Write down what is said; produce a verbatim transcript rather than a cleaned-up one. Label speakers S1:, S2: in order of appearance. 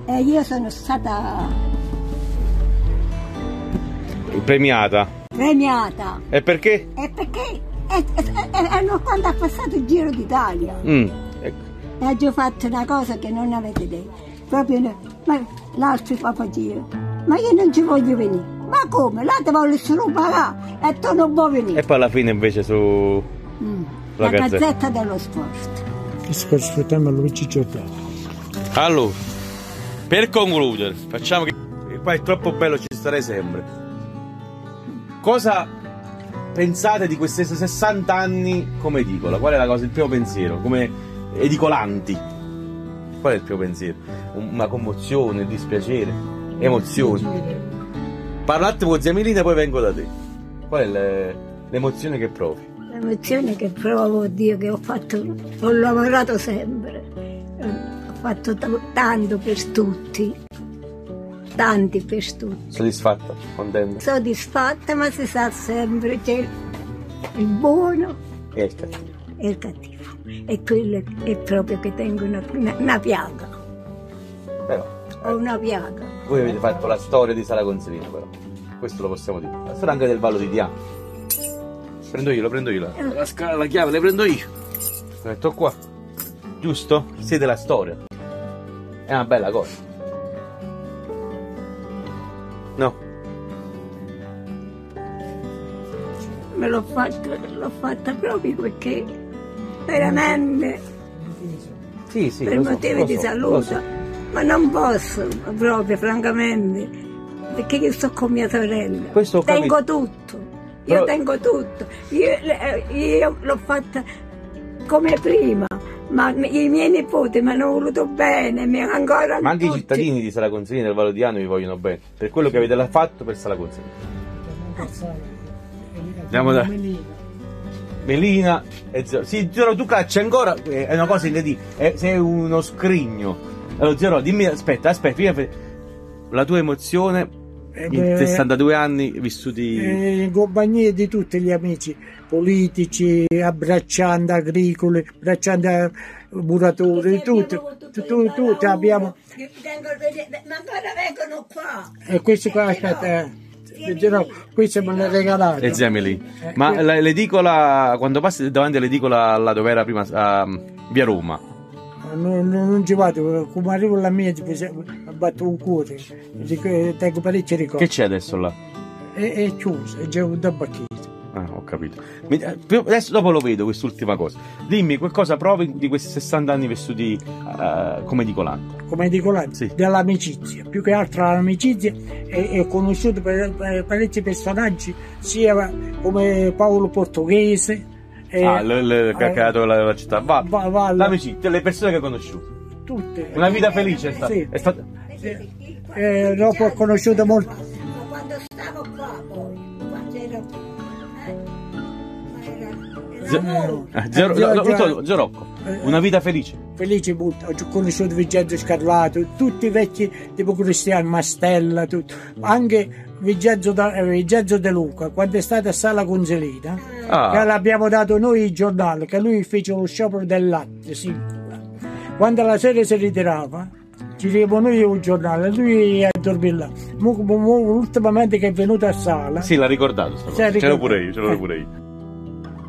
S1: E io sono stata
S2: premiata.
S1: Premiata.
S2: E perché?
S1: E perché hanno quando ha passato il Giro d'Italia.
S2: Mm, ecco.
S1: E ho fatto una cosa che non avete idea. Proprio no. Ma l'altro papà Giro. Ma io non ci voglio venire. Ma come? Là ti voglio solo pagare e tu non vuoi venire.
S2: E poi alla fine invece su
S1: mm. la, la gazzetta. gazzetta dello sport.
S3: Che aspettiamo Luigi Giordano.
S2: Allora, per concludere, facciamo che qua è troppo bello, ci starei sempre. Cosa pensate di questi sessanta anni come edicola? Qual è la cosa, il primo pensiero? Come edicolanti? Qual è il primo pensiero? Una commozione, dispiacere, emozioni? Parlo un attimo con zia Melina e poi vengo da te. Qual è l'emozione che provi?
S1: L'emozione che provo, oddio, che ho fatto, ho lavorato sempre, ho fatto tanto per tutti, tanti per tutti.
S2: Soddisfatta? Contenta?
S1: Soddisfatta, ma si sa sempre c'è il buono
S2: e il cattivo.
S1: E il cattivo. E quello è proprio che tengo una, una, una piaga.
S2: Però.
S1: Ho una piaga.
S2: Voi avete fatto la storia di Sala Consilina, però. Questo lo possiamo dire. La storia anche del Vallo di Diano. Prendo io, lo prendo io. La, la scala, la chiave, le prendo io. Lo metto qua. Giusto? Siete la storia. È una bella cosa. No?
S1: Me l'ho fatta, l'ho fatta proprio perché veramente
S2: sì, sì,
S1: per motivi so, di so, salute. So. Ma non posso proprio, francamente, perché io sto con mia sorella.
S2: Questo
S1: tengo tutto. Io Però... tengo tutto. Io, io l'ho fatta come prima. Ma i miei nipoti mi hanno voluto bene, mi ancora.
S2: Ma anche
S1: tutti.
S2: I cittadini di Sala Consilina del Vallo di Diano vi vogliono bene, per quello che avete fatto per Sala Consilina. Andiamo da Melina e Zero. Sì, Zero, tu cacci ancora, è una cosa incredibile, sei uno scrigno. Allora Zero, dimmi, aspetta, aspetta, la tua emozione in eh sessantadue anni vissuti
S3: eh, in compagnia di tutti gli amici politici, abbracciando agricoli, abbracciando muratori, tutti, tutti, tutti abbiamo.
S1: Ma ancora vengono qua.
S3: E questi qua, aspetta, eh, questi me le regalate.
S2: E Zemeli. Eh, ma eh, l'edicola, quando passi davanti all'edicola là dove era prima, a via Roma?
S3: Non, non, non ci vado, come arrivo alla mia mi batto un cuore, tengo parecchi ricordi.
S2: Che c'è adesso là?
S3: È, è chiuso, è già un tabacchino.
S2: Ah, ho capito. Adesso dopo lo vedo quest'ultima cosa. Dimmi, qualcosa provi di questi sessanta anni vissuti uh, come edicolante?
S3: Come edicolante? Sì. Dell'amicizia, più che altro l'amicizia, e ho conosciuto parecchi personaggi, sia come Paolo Portoghese.
S2: Eh, ah, il che ha creato la, la città. Va,
S3: va, va,
S2: l'amicizia, le persone che ho conosciuto.
S3: Tutte.
S2: Una vita felice è stata.
S3: Sì.
S2: È stata...
S3: Sì. Eh, dopo ho conosciuto molto.
S1: Quando stavo qua poi, quando ero.
S2: Gerocco, una vita felice.
S3: Felice molto. Ho conosciuto Vincenzo Scarlato, tutti i vecchi tipo Cristiano Mastella, tutto. Anche Vincenzo, Vincenzo De Luca, quando è stata a Sala Consilina, ah. che l'abbiamo dato noi il giornale, che lui fece lo sciopero del latte, sì. Quando la sera si ritirava, ci diamo noi un giornale, lui a dormire là. Ultimamente che è venuto a Sala.
S2: Sì, l'ha ricordato, c'ero pure io, c'ero
S3: eh.
S2: pure io.